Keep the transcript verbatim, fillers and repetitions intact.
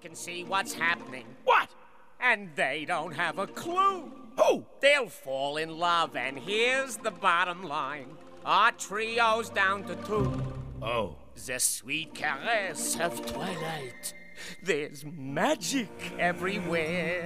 can see what's happening. What? And they don't have a clue. Who? They'll fall in love, and here's the bottom line. Our trio's down to two. Oh. The sweet caress of twilight. There's magic everywhere.